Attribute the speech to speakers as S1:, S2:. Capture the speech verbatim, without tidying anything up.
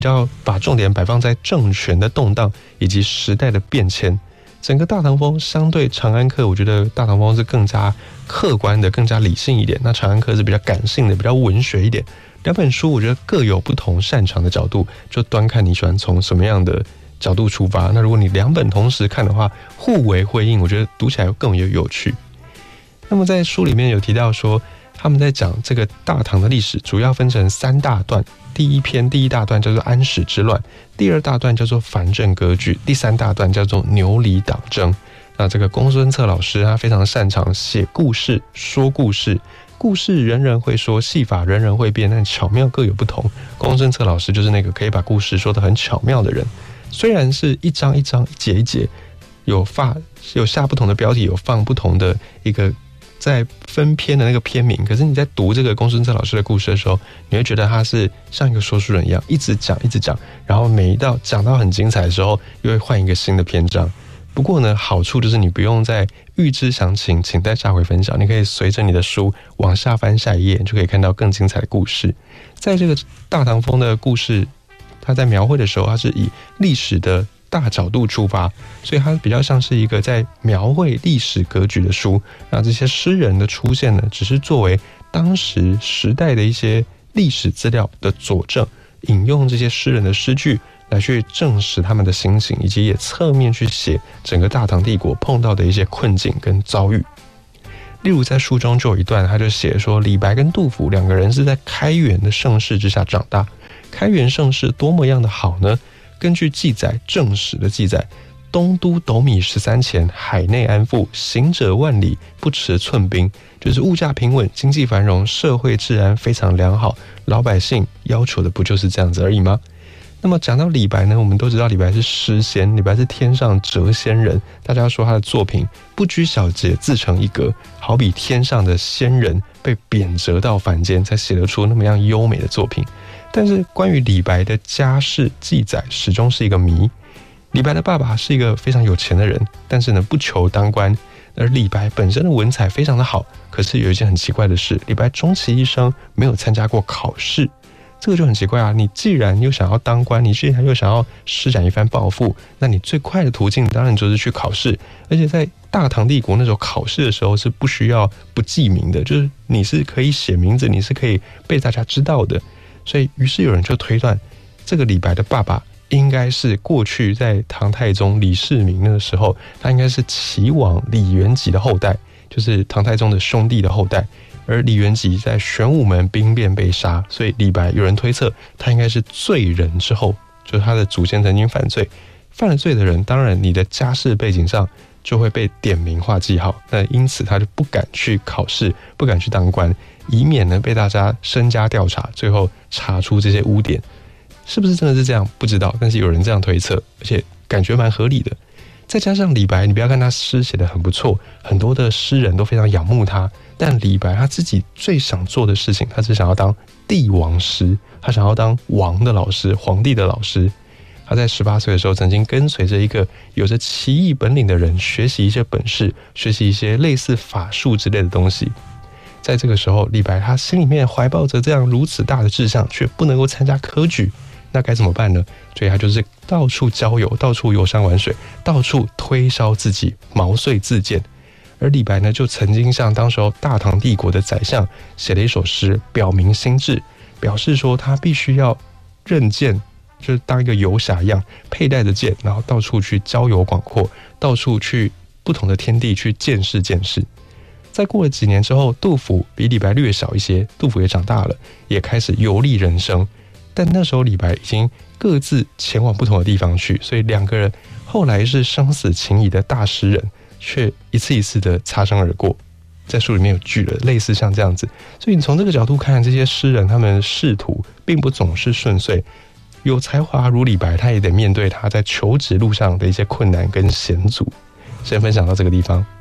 S1: 较把重点摆放在政权的动荡以及时代的变迁。整个大唐风相对长安客，我觉得大唐风是更加客观的，更加理性一点，那长安客是比较感性的，比较文学一点。两本书我觉得各有不同擅长的角度，就端看你喜欢从什么样的角度出发。那如果你两本同时看的话，互为辉映，我觉得读起来更有有趣。那么在书里面有提到说，他们在讲这个大唐的历史主要分成三大段，第一篇第一大段叫做安史之乱，第二大段叫做藩镇割据，第三大段叫做牛李党争。那这个公孙策老师他非常擅长写故事说故事，故事人人会说，戏法人人会变，但巧妙各有不同。公孙策老师就是那个可以把故事说得很巧妙的人，虽然是一章一章一节一节有发有下不同的标题，有放不同的一个在分篇的那个篇名，可是你在读这个公孙策老师的故事的时候，你会觉得他是像一个说书人一样，一直讲一直讲，然后每一道讲到很精彩的时候，又会换一个新的篇章。不过呢，好处就是你不用再预知详情，请待下回分享。你可以随着你的书往下翻下一页，就可以看到更精彩的故事。在这个大唐风的故事，他在描绘的时候，他是以历史的大角度出发，所以它比较像是一个在描绘历史格局的书。那这些诗人的出现呢，只是作为当时时代的一些历史资料的佐证，引用这些诗人的诗句来去证实他们的心情，以及也侧面去写整个大唐帝国碰到的一些困境跟遭遇。例如在书中就有一段，他就写说，李白跟杜甫两个人是在开元的盛世之下长大。开元盛世多么样的好呢？根据记载，正史的记载，东都斗米十三钱，海内安富，行者万里，不持寸兵，就是物价平稳，经济繁荣，社会治安非常良好，老百姓要求的不就是这样子而已吗？那么讲到李白呢，我们都知道李白是诗仙，李白是天上谪仙人，大家说他的作品不拘小节，自成一格，好比天上的仙人被贬谪到凡间，才写得出那么样优美的作品。但是关于李白的家世记载始终是一个谜。李白的爸爸是一个非常有钱的人，但是呢不求当官，而李白本身的文采非常的好，可是有一件很奇怪的事，李白终其一生没有参加过考试。这个就很奇怪啊！你既然又想要当官，你既然又想要施展一番抱负，那你最快的途径当然就是去考试。而且在大唐帝国那时候考试的时候是不需要不记名的，就是你是可以写名字，你是可以被大家知道的。所以于是有人就推断，这个李白的爸爸应该是过去在唐太宗李世民那个时候，他应该是齐王李元吉的后代，就是唐太宗的兄弟的后代。而李元吉在玄武门兵变被杀，所以李白有人推测他应该是罪人之后，就是他的祖先曾经犯罪，犯了罪的人，当然你的家世背景上就会被点名画记号，那因此他就不敢去考试，不敢去当官，以免呢被大家身家调查，最后查出这些污点。是不是真的是这样不知道，但是有人这样推测，而且感觉蛮合理的。再加上李白，你不要看他诗写得很不错，很多的诗人都非常仰慕他，但李白他自己最想做的事情，他是想要当帝王师，他想要当王的老师，皇帝的老师。他在十八岁的时候，曾经跟随着一个有着奇异本领的人学习一些本事，学习一些类似法术之类的东西。在这个时候，李白他心里面怀抱着这样如此大的志向，却不能够参加科举，那该怎么办呢？所以他就是到处郊游，到处游山玩水，到处推销自己，毛遂自荐。而李白呢，就曾经向当时候大唐帝国的宰相写了一首诗，表明心志，表示说他必须要任剑，就是当一个游侠一样，佩戴着剑，然后到处去郊游广阔，到处去不同的天地去见识见识。在过了几年之后，杜甫比李白略小一些，杜甫也长大了，也开始游历人生。但那时候李白已经各自前往不同的地方去，所以两个人后来是生死情谊的大诗人，却一次一次的擦身而过。在书里面有句了，类似像这样子。所以你从这个角度看，这些诗人他们的仕途并不总是顺遂，有才华如李白，他也得面对他在求职路上的一些困难跟险阻。先分享到这个地方。